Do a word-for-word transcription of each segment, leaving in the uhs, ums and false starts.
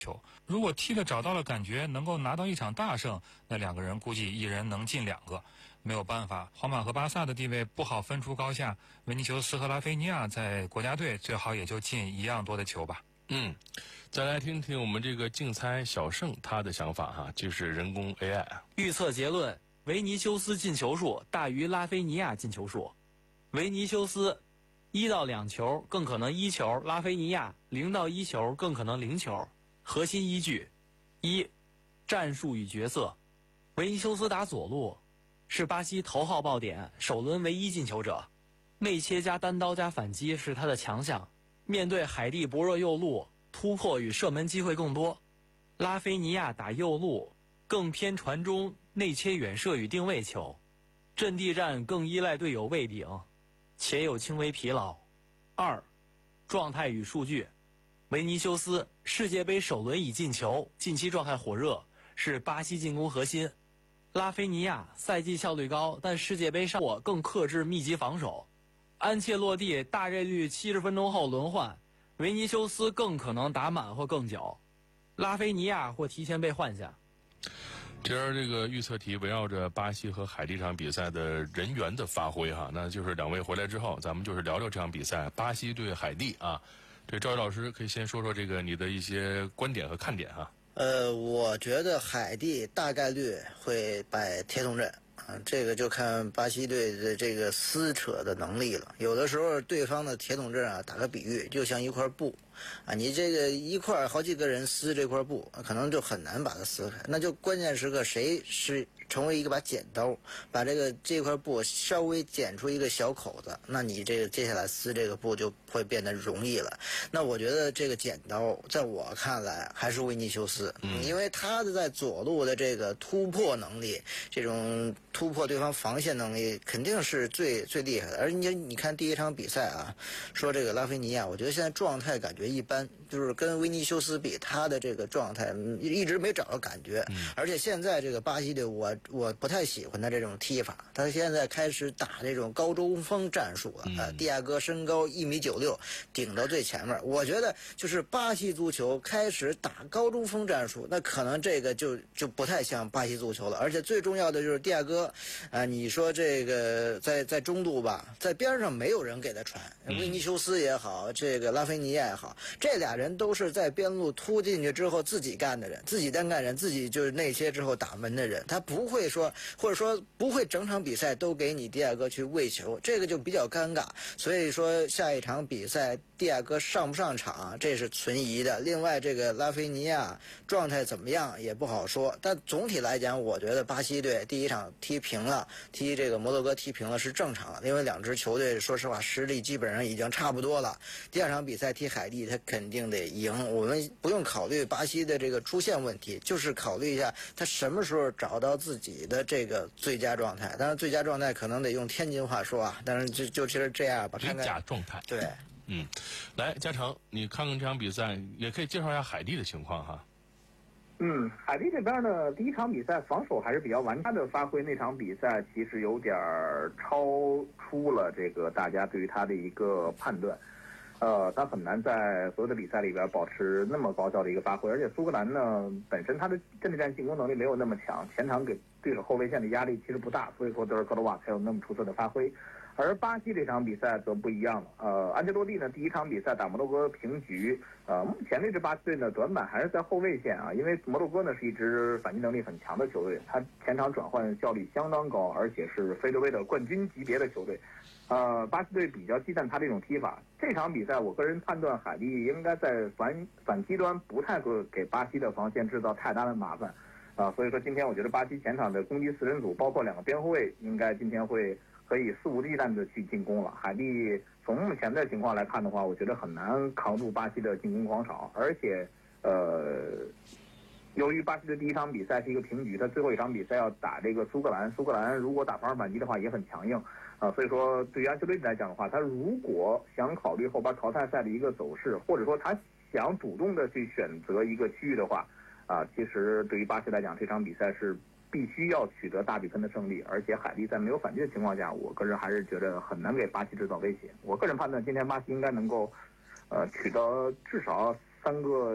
球。如果踢的找到了感觉，能够拿到一场大胜，那两个人估计一人能进两个。没有办法，皇马和巴萨的地位不好分出高下，维尼修斯和拉菲尼亚在国家队最好也就进一样多的球吧。 嗯，再来听听我们这个竞猜小盛他的想法哈，就是人工 A I 预测结论：维尼修斯进球数大于拉菲尼亚进球数。维尼修斯一到两球更可能一球，拉菲尼亚零到一球更可能零球。核心依据：一、战术与角色。维尼修斯打左路，是巴西头号爆点，首轮唯一进球者，内切加单刀加反击是他的强项。面对海地薄弱右路，突破与射门机会更多。拉菲尼亚打右路更偏传中，内切远射与定位球，阵地战更依赖队友喂饼，且有轻微疲劳。二、状态与数据。维尼修斯世界杯首轮已进球，近期状态火热，是巴西进攻核心。拉菲尼亚赛季效率高，但世界杯上我更克制密集防守。安切洛蒂大概率七十分钟后轮换，维尼修斯更可能打满或更久，拉菲尼亚或提前被换下。 这儿这个预测题围绕着巴西和海地这场比赛的人员的发挥哈，那就是两位回来之后，咱们就是聊聊这场比赛，巴西对海地啊。这赵宇老师可以先说说这个你的一些观点和看点哈。 呃，我觉得海地大概率会摆铁桶阵啊，这个就看巴西队的这个撕扯的能力了。有的时候对方的铁桶阵啊，打个比喻，就像一块布啊，你这个一块好几个人撕这块布，可能就很难把它撕开。那就关键时刻谁是成为一个把剪刀，把这个这块布稍微剪出一个小口子，那你这个接下来撕这个布就会变得容易了。那我觉得这个剪刀在我看来还是维尼修斯，嗯，因为他的在左路的这个突破能力，这种突破对方防线能力肯定是最最厉害的。而你你看第一场比赛啊，说这个拉菲尼亚，我觉得现在状态感觉一般，就是跟维尼修斯比，他的这个状态一直没找到感觉。而且现在这个巴西队，我我不太喜欢他这种踢法，他现在开始打这种高中锋战术了。呃，蒂亚戈身高一米九六，顶到最前面。我觉得就是巴西足球开始打高中锋战术，那可能这个就就不太像巴西足球了。而且最重要的就是蒂亚戈，啊、呃，你说这个在在中路吧，在边上没有人给他传，维尼修斯也好，这个拉菲尼亚也好，这俩人都是在边路突进去之后自己干的人，自己单干人，自己就是内切之后打门的人，他不会说或者说不会整场比赛都给你蒂亚戈去喂球，这个就比较尴尬。所以说下一场比赛蒂亚戈上不上场这是存疑的。另外这个拉菲尼亚状态怎么样也不好说，但总体来讲我觉得巴西队第一场踢平了，踢这个摩洛哥踢平了是正常的，因为两支球队说实话实力基本上已经差不多了。第二场比赛踢海地他肯定得赢，我们不用考虑巴西的这个出线问题，就是考虑一下他什么时候找到自己的这个最佳状态。当然最佳状态可能得用天津话说啊，但是就就其实这样吧，看看最佳状态。 对， 嗯，来嘉诚，你看看这场比赛，也可以介绍一下海地的情况哈。 嗯，海地这边呢，第一场比赛防守还是比较完善的发挥，那场比赛其实有点超出了这个大家对于他的一个判断。呃，他很难在所有的比赛里边保持那么高效的一个发挥，而且苏格兰呢本身他的阵地战进攻能力没有那么强，前场给对手后卫线的压力其实不大，所以说德尔戈罗瓦才有那么出色的发挥。而巴西这场比赛则不一样了，呃，安切洛蒂呢第一场比赛打摩洛哥平局，呃，目前这支巴西队呢短板还是在后卫线啊，因为摩洛哥呢是一支反击能力很强的球队，他前场转换效率相当高，而且是非洲杯的冠军级别的球队。呃，巴西队比较忌惮他这种踢法。这场比赛，我个人判断海地应该在反反击端不太会给巴西的防线制造太大的麻烦，啊、呃，所以说今天我觉得巴西前场的攻击四人组，包括两个边后卫，应该今天会可以肆无忌惮的去进攻了。海地从目前的情况来看的话，我觉得很难扛住巴西的进攻狂潮，而且，呃。由于巴西的第一场比赛是一个平局，他最后一场比赛要打这个苏格兰，苏格兰如果打防守反击的话也很强硬，啊，所以说对于安切洛蒂来讲的话，他如果想考虑后边淘汰赛的一个走势，或者说他想主动的去选择一个区域的话，啊，其实对于巴西来讲，这场比赛是必须要取得大比分的胜利，而且海地在没有反击的情况下，我个人还是觉得很难给巴西制造威胁。我个人判断，今天巴西应该能够，呃，取得至少三个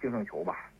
净胜球吧。